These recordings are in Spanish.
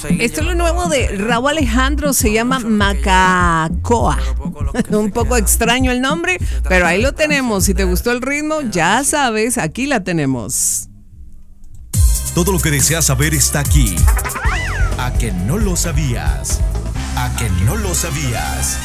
Esto es lo nuevo de Rauw Alejandro, se llama Macacoa. Un poco extraño el nombre, pero ahí lo tenemos. Si te gustó el ritmo, ya sabes, aquí la tenemos. Todo lo que deseas saber está aquí. ¿A que no lo sabías? ¿A que no lo sabías?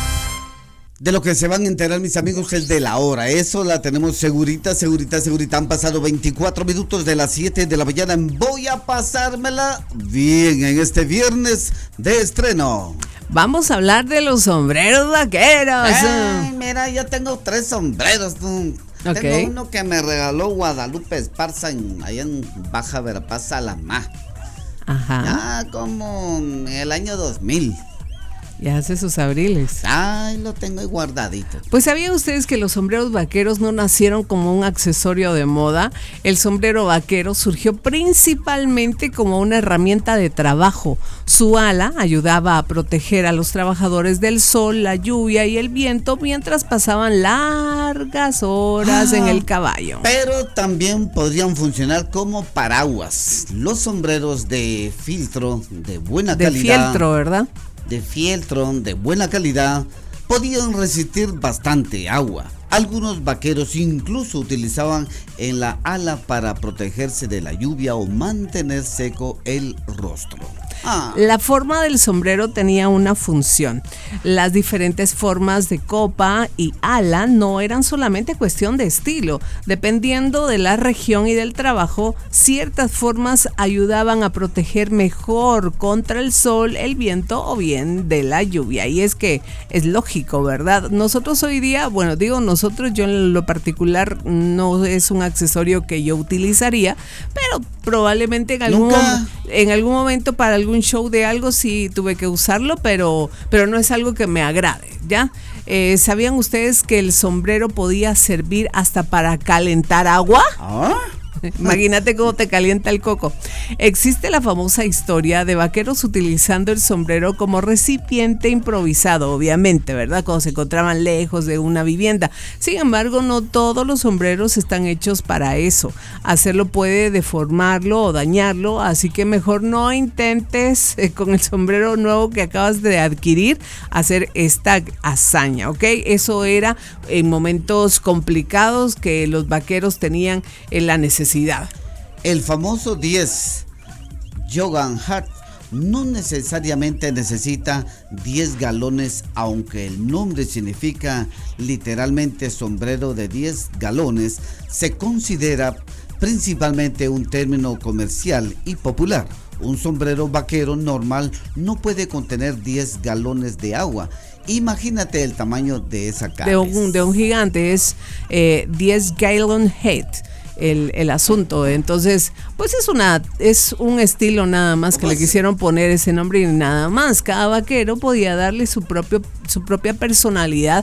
De lo que se van a enterar mis amigos es de la hora. Eso la tenemos segurita. Han pasado 24 minutos de las 7 de la mañana. Voy a pasármela bien en este viernes de estreno. Vamos a hablar de los sombreros vaqueros. Ay, mira, yo tengo 3 sombreros. Okay. Tengo uno que me regaló Guadalupe Esparza allá en Baja Verapaz, Salamá. Ajá. Ya como en el año 2000. Ya hace sus abriles. Ay, lo tengo ahí guardadito. Pues ¿sabían ustedes que los sombreros vaqueros no nacieron como un accesorio de moda? El sombrero vaquero surgió principalmente como una herramienta de trabajo. Su ala ayudaba a proteger a los trabajadores del sol, la lluvia y el viento mientras pasaban largas horas en el caballo. Pero también podrían funcionar como paraguas. Los sombreros de fieltro de buena calidad. De fieltro, ¿verdad? De fieltro de buena calidad podían resistir bastante agua. Algunos vaqueros incluso utilizaban en la ala para protegerse de la lluvia o mantener seco el rostro. La forma del sombrero tenía una función. Las diferentes formas de copa y ala no eran solamente cuestión de estilo. Dependiendo de la región y del trabajo, ciertas formas ayudaban a proteger mejor contra el sol, el viento o bien de la lluvia. Y es que es lógico, ¿verdad? Nosotros hoy día, bueno, digo nosotros, yo en lo particular no es un accesorio que yo utilizaría, pero probablemente en algún momento para algún show de algo sí tuve que usarlo, pero no es algo que me agrade, ¿ya? ¿Sabían ustedes que el sombrero podía servir hasta para calentar agua? Imagínate cómo te calienta el coco. Existe la famosa historia de vaqueros utilizando el sombrero como recipiente improvisado, obviamente, ¿verdad? Cuando se encontraban lejos de una vivienda. Sin embargo, no todos los sombreros están hechos para eso. Hacerlo puede deformarlo o dañarlo, así que mejor no intentes con el sombrero nuevo que acabas de adquirir hacer esta hazaña, ¿ok? Eso era en momentos complicados que los vaqueros tenían la necesidad. El famoso 10 Jogan Hart no necesariamente necesita 10 galones, aunque el nombre significa literalmente sombrero de 10 galones, se considera principalmente un término comercial y popular. Un sombrero vaquero normal no puede contener 10 galones de agua. Imagínate el tamaño de esa cabeza. De un gigante es 10 gallon head. El asunto, entonces pues es un estilo nada más que le quisieron poner ese nombre y nada más. Cada vaquero podía darle su propia personalidad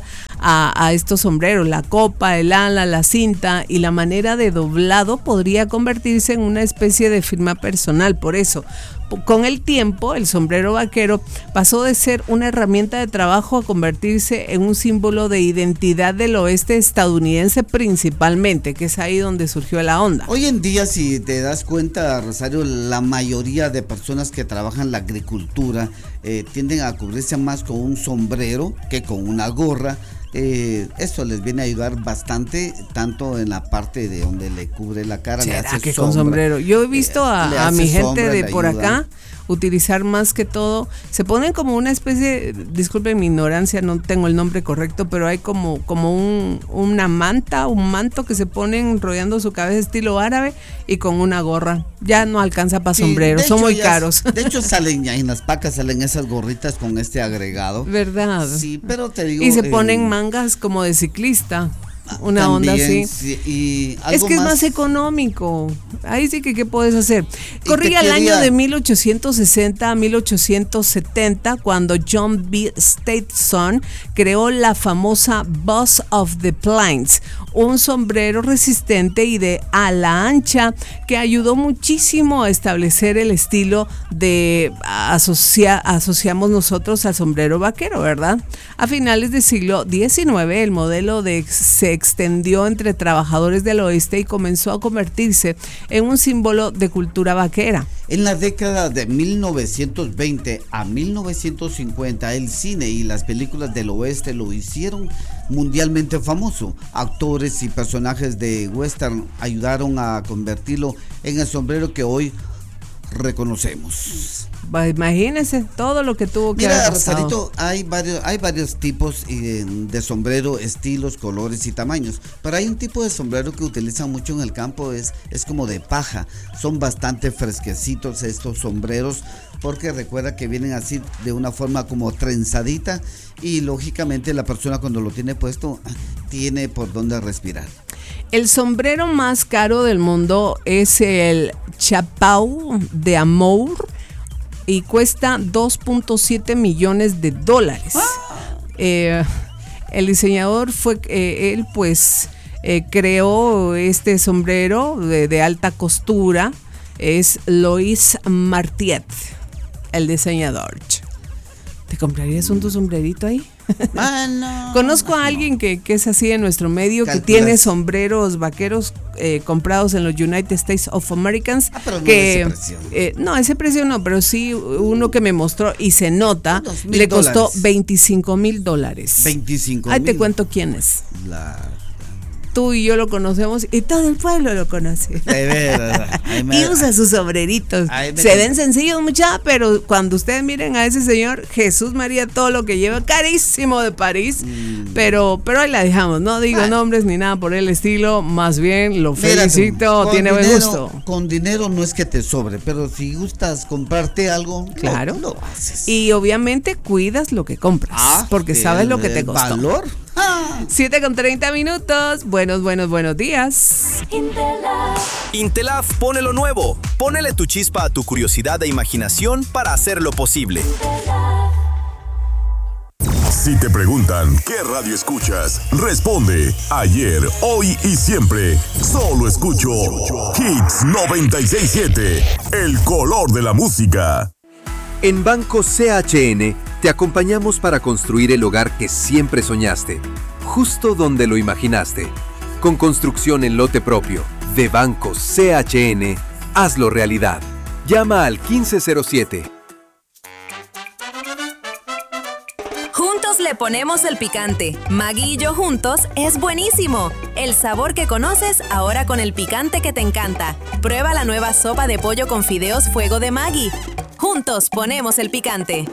a estos sombreros, la copa, el ala, la cinta y la manera de doblado podría convertirse en una especie de firma personal. Por eso, con el tiempo, el sombrero vaquero pasó de ser una herramienta de trabajo a convertirse en un símbolo de identidad del oeste estadounidense principalmente, que es ahí donde surgió la onda. Hoy en día, si te das cuenta, Rosario, la mayoría de personas que trabajan la agricultura tienden a cubrirse más con un sombrero que con una gorra. Esto les viene a ayudar bastante, tanto en la parte de donde le cubre la cara. ¿Será le hace que sombra, con sombrero? Yo he visto a mi gente de por ayuda. acá utilizar más que todo, se ponen como una especie, disculpen mi ignorancia, no tengo el nombre correcto, pero hay como una manta, un manto que se ponen rodeando su cabeza estilo árabe y con una gorra. Ya no alcanza para sombrero, son muy caros. De hecho salen ya en las pacas, salen esas gorritas con este agregado. ¿Verdad? Sí, pero te digo. Y se ponen mangas como de ciclista. Una también, onda así. Sí, y algo es que es más económico. Ahí sí que ¿qué puedes hacer? Corría el año de 1860 a 1870 cuando John B. Stetson creó la famosa Boss of the Plains, un sombrero resistente y de ala ancha que ayudó muchísimo a establecer el estilo de asociamos nosotros al sombrero vaquero, ¿verdad? A finales del siglo XIX el modelo de extendió entre trabajadores del oeste y comenzó a convertirse en un símbolo de cultura vaquera. En la década de 1920 a 1950, el cine y las películas del oeste lo hicieron mundialmente famoso. Actores y personajes de western ayudaron a convertirlo en el sombrero que hoy reconocemos. Imagínense todo lo que tuvo que haber pasado. Rosarito, hay varios tipos de sombrero, estilos, colores y tamaños, pero hay un tipo de sombrero que utilizan mucho en el campo, es como de paja. Son bastante fresquecitos estos sombreros, porque recuerda que vienen así de una forma como trenzadita, y lógicamente la persona cuando lo tiene puesto tiene por dónde respirar. El sombrero más caro del mundo es el Chapeau de Amour y cuesta $2.7 millones. El diseñador fue él, pues creó este sombrero de alta costura. Es Louis Martiet, el diseñador. ¿Te comprarías tu sombrerito ahí? No. Conozco a alguien que es así en nuestro medio, que tiene sombreros vaqueros comprados en los United States of Americans. Pero no que ese precio. No, ese precio no, pero sí uno que me mostró y se nota, le costó $25,000. $25,000. Ahí te cuento quién es. Tú y yo lo conocemos y todo el pueblo lo conoce. De veras. Y usa sus sombreritos. Se ven sencillos, mucha, pero cuando ustedes miren a ese señor, Jesús María, todo lo que lleva, carísimo de París. Pero ahí la dejamos, no digo nombres ni nada por el estilo, más bien lo felicito, tiene buen gusto. Con dinero no es que te sobre, pero si gustas comprarte algo, claro, lo haces. Y obviamente cuidas lo que compras, porque sabes lo que te costó. ¿Valor? 7:30. Buenos días. Intelaf pone lo nuevo. Ponele tu chispa a tu curiosidad e imaginación para hacerlo posible. Si te preguntan qué radio escuchas, responde ayer, hoy y siempre. Solo escucho Hits 96.7, el color de la música. En Banco CHN te acompañamos para construir el hogar que siempre soñaste, justo donde lo imaginaste. Con construcción en lote propio, de Banco CHN, hazlo realidad. Llama al 1507. Juntos le ponemos el picante. Maggi y yo juntos es buenísimo. El sabor que conoces ahora con el picante que te encanta. Prueba la nueva sopa de pollo con fideos fuego de Maggi. Juntos ponemos el picante.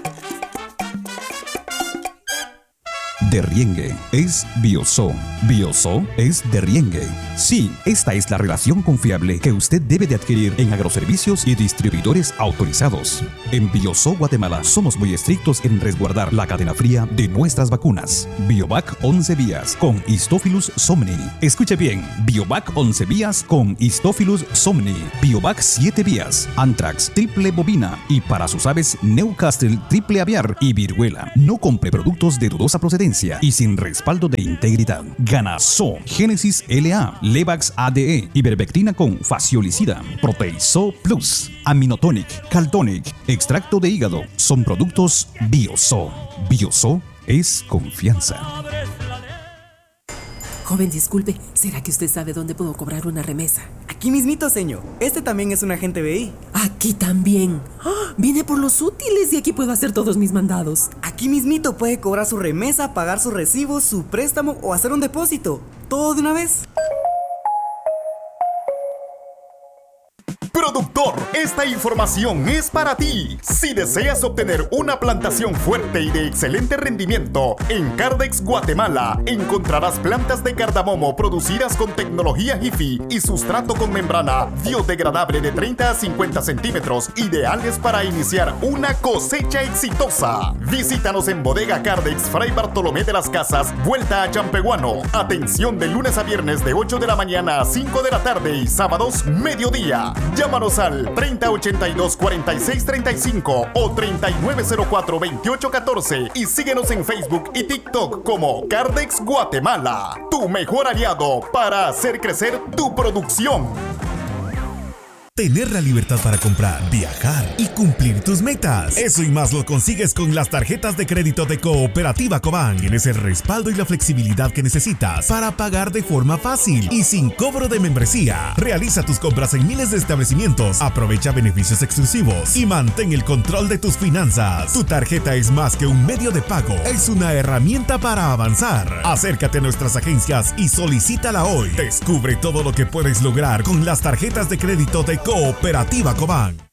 Derriengue es Bioso. Bioso es Derriengue. Sí, esta es la relación confiable que usted debe de adquirir en agroservicios y distribuidores autorizados. En Bioso Guatemala somos muy estrictos en resguardar la cadena fría de nuestras vacunas. Biovac 11 vías con Histophilus somni. Escuche bien, Biovac 11 vías con Histophilus somni. Biovac 7 vías, Anthrax, triple bovina y para sus aves Newcastle, triple aviar y viruela. No compre productos de dudosa procedencia y sin respaldo de integridad. Ganaso, Génesis LA, Levax ADE, ivermectina con faciolicida, Proteiso Plus, Aminotonic, Caltonic, extracto de hígado, son productos Bioso. Bioso es confianza. Joven, disculpe, ¿será que usted sabe dónde puedo cobrar una remesa? Aquí mismito, señor. Este también es un agente BI. Aquí también. ¡Oh! Vine por los útiles y aquí puedo hacer todos mis mandados. Aquí mismito puede cobrar su remesa, pagar sus recibos, su préstamo o hacer un depósito. ¿Todo de una vez? Productor, esta información es para ti. Si deseas obtener una plantación fuerte y de excelente rendimiento, en Cardex Guatemala encontrarás plantas de cardamomo producidas con tecnología HIFI y sustrato con membrana biodegradable de 30 a 50 centímetros, ideales para iniciar una cosecha exitosa. Visítanos en Bodega Cardex, Fray Bartolomé de las Casas, vuelta a Champehuano. Atención de lunes a viernes de 8 de la mañana a 5 de la tarde y sábados mediodía. Llámanos al 3082-4635 o 3904-2814 y síguenos en Facebook y TikTok como Cardex Guatemala, tu mejor aliado para hacer crecer tu producción. Tener la libertad para comprar, viajar y cumplir tus metas. Eso y más lo consigues con las tarjetas de crédito de Cooperativa Cobán. Tienes el respaldo y la flexibilidad que necesitas para pagar de forma fácil y sin cobro de membresía. Realiza tus compras en miles de establecimientos, aprovecha beneficios exclusivos y mantén el control de tus finanzas. Tu tarjeta es más que un medio de pago, es una herramienta para avanzar. Acércate a nuestras agencias y solicítala hoy. Descubre todo lo que puedes lograr con las tarjetas de crédito de Cooperativa Cobán.